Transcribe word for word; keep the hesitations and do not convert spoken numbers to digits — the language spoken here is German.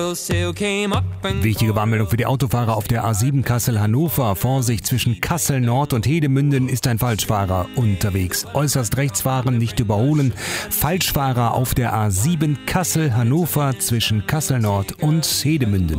Wichtige Warnmeldung für die Autofahrer auf der A sieben Kassel-Hannover. Vorsicht, zwischen Kassel Nord und Hedemünden ist ein Falschfahrer unterwegs. Äußerst rechts fahren, nicht überholen. Falschfahrer auf der A sieben Kassel-Hannover zwischen Kassel Nord und Hedemünden.